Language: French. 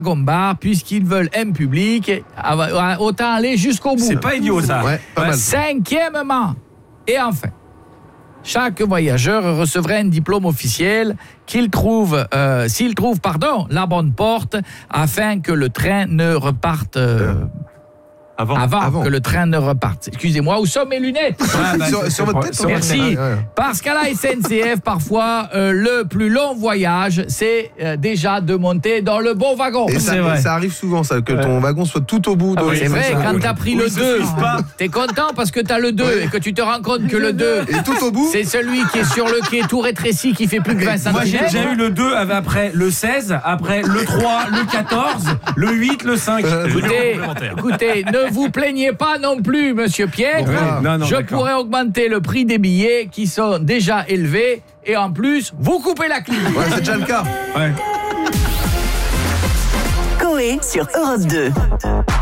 Bar, puisqu'ils veulent un public, autant aller jusqu'au bout. C'est pas idiot ça. Ouais, pas mal. Cinquièmement, et enfin, chaque voyageur recevrait un diplôme officiel s'il trouve la bonne porte afin que le train ne reparte avant que le train ne reparte. Excusez-moi, où sont mes lunettes? Sur votre tête. Merci. Ouais. Parce qu'à la SNCF, parfois, le plus long voyage, c'est déjà de monter dans le bon wagon. Et C'est vrai. ça arrive souvent, ça, que ton wagon soit tout au bout. C'est vrai, quand t'as pris le 2, t'es content parce que t'as le 2 et que tu te rends compte que le 2, Et tout au bout. c'est celui qui est sur le quai tout rétréci qui fait plus que 20 cm. Moi j'ai déjà eu le 2 après le 16, après le 3, le 14, le 8, le 5. Écoutez, ne vous plaignez pas non plus, monsieur Piètre. Non, Je d'accord. pourrais augmenter le prix des billets qui sont déjà élevés et en plus, vous coupez la clim. Ouais, c'est déjà le cas. Ouais. Coé sur Europe 2.